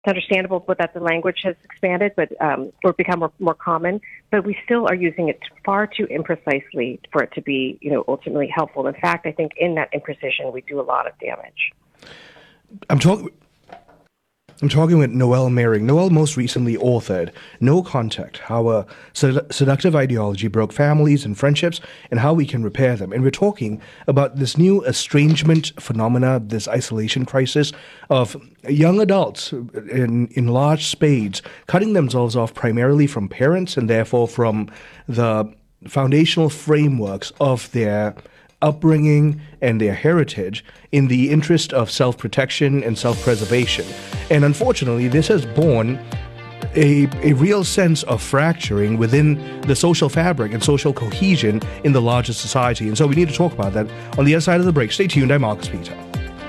understandable that the language has expanded, but or become more common. But we still are using it far too imprecisely for it to be, ultimately helpful. In fact, I think in that imprecision, we do a lot of damage. I'm talking with Noelle Mehring. Noelle most recently authored No Contact, How a Seductive Ideology Broke Families and Friendships and How We Can Repair Them. And we're talking about this new estrangement phenomena, this isolation crisis of young adults in large spades cutting themselves off primarily from parents and therefore from the foundational frameworks of their upbringing and their heritage in the interest of self-protection and self-preservation. And unfortunately, this has borne a real sense of fracturing within the social fabric and social cohesion in the larger society. And so we need to talk about that on the other side of the break. Stay tuned. I'm Marcus Peter.